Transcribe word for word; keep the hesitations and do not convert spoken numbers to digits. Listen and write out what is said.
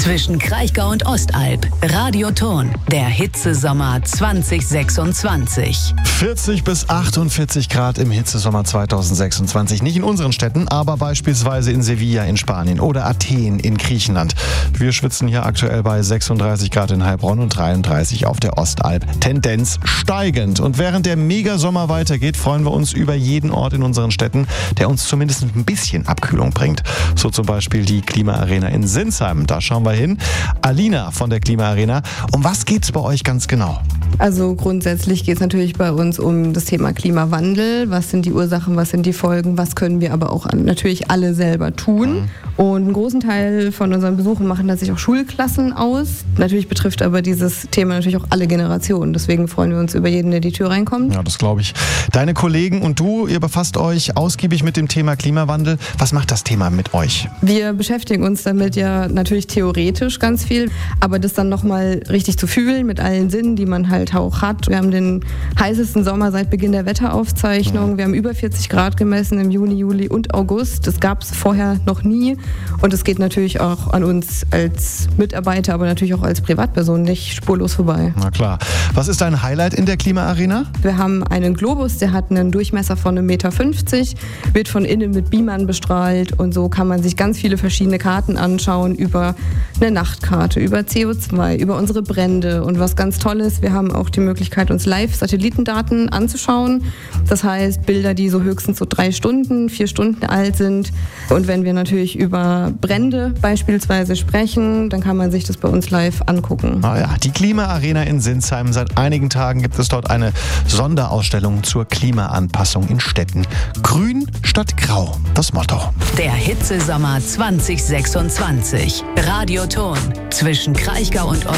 zwischen Kraichgau und Ostalb. Radioton, der Hitzesommer zwanzig sechsundzwanzig. vierzig bis achtundvierzig Grad im Hitzesommer zwanzig sechsundzwanzig. Nicht in unseren Städten, aber beispielsweise in Sevilla in Spanien oder Athen in Griechenland. Wir schwitzen hier aktuell bei sechsunddreißig Grad in Heilbronn und dreiunddreißig auf der Ostalb. Tendenz steigend. Und während der Megasommer weitergeht, freuen wir uns über jeden Ort in unseren Städten, der uns zumindest ein bisschen Abkühlung bringt. So zum Beispiel die Klimaarena in Sinsheim. Da schauen wir hin. Alina von der Klimaarena. Um was geht's bei euch ganz genau? Also grundsätzlich geht es natürlich bei uns um das Thema Klimawandel. Was sind die Ursachen, was sind die Folgen, was können wir aber auch natürlich alle selber tun. Mhm. Und einen großen Teil von unseren Besuchen machen tatsächlich auch Schulklassen aus. Natürlich betrifft aber dieses Thema natürlich auch alle Generationen. Deswegen freuen wir uns über jeden, der die Tür reinkommt. Ja, das glaube ich. Deine Kollegen und du, ihr befasst euch ausgiebig mit dem Thema Klimawandel. Was macht das Thema mit euch? Wir beschäftigen uns damit ja natürlich theoretisch ganz viel, aber das dann nochmal richtig zu fühlen mit allen Sinnen, die man halt auch hat. Wir haben den heißesten Sommer seit Beginn der Wetteraufzeichnung. Wir haben über vierzig Grad gemessen im Juni, Juli und August. Das gab es vorher noch nie. Und es geht natürlich auch an uns als Mitarbeiter, aber natürlich auch als Privatperson nicht spurlos vorbei. Na klar. Was ist dein Highlight in der Klimaarena? Wir haben einen Globus, der hat einen Durchmesser von einem Meter fünfzig, wird von innen mit Beamern bestrahlt und so kann man sich ganz viele verschiedene Karten anschauen über eine Nachtkarte, über C O zwei, über unsere Brände und was ganz toll ist, wir haben auch die Möglichkeit, uns live Satellitendaten anzuschauen. Das heißt, Bilder, die so höchstens so drei Stunden, vier Stunden alt sind. Und wenn wir natürlich über Brände beispielsweise sprechen, dann kann man sich das bei uns live angucken. Ah ja, die Klimaarena in Sinsheim. Seit einigen Tagen gibt es dort eine Sonderausstellung zur Klimaanpassung in Städten. Grün statt Grau, das Motto. Der Hitzesommer zwanzig sechsundzwanzig. Radioton zwischen Kraichgau und Ostalb.